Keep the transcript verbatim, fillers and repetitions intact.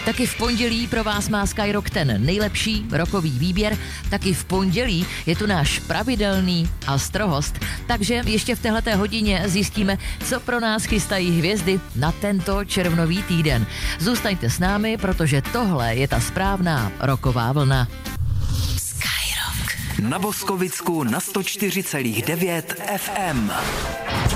Taky v pondělí pro vás má Skyrock ten nejlepší rokový výběr, taky v pondělí je tu náš pravidelný astrohost, takže ještě v téhleté hodině zjistíme, co pro nás chystají hvězdy na tento červnový týden. Zůstaňte s námi, protože tohle je ta správná roková vlna. Na Boskovicku na sto čtyři celá devět ef em.